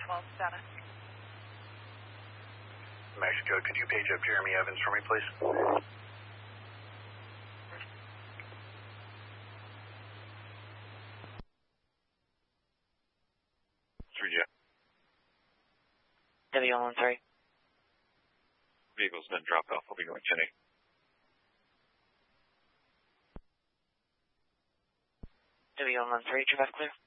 12-7. Mexico, could you page up Jeremy Evans for me, please? 3J. Heavy 113. Vehicle's been dropped off. We'll be going 10-8. Heavy 113, traffic clear.